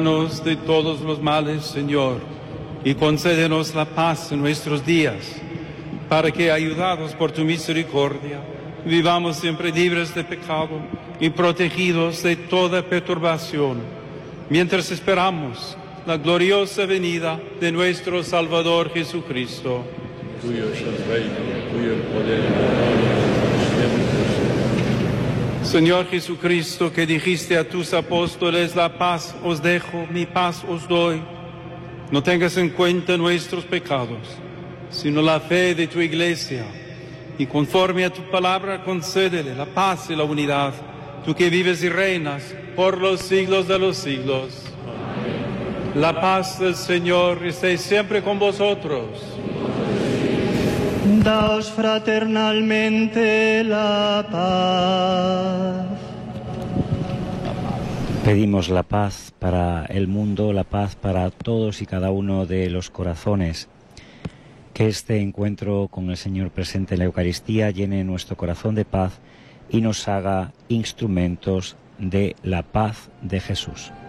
Líbranos de todos los males, Señor, y concédenos la paz en nuestros días, para que, ayudados por tu misericordia, vivamos siempre libres de pecado y protegidos de toda perturbación, mientras esperamos la gloriosa venida de nuestro Salvador Jesucristo. Tuyo es el reino, tuyo el poder y la gloria, siempre. Señor Jesucristo, que dijiste a tus apóstoles, la paz os dejo, mi paz os doy, no tengas en cuenta nuestros pecados, sino la fe de tu Iglesia, y conforme a tu palabra concédele la paz y la unidad, tú que vives y reinas por los siglos de los siglos. Amén. La paz del Señor esté siempre con vosotros. Daos fraternalmente la paz. Pedimos la paz para el mundo, la paz para todos y cada uno de los corazones. Que este encuentro con el Señor presente en la Eucaristía llene nuestro corazón de paz y nos haga instrumentos de la paz de Jesús.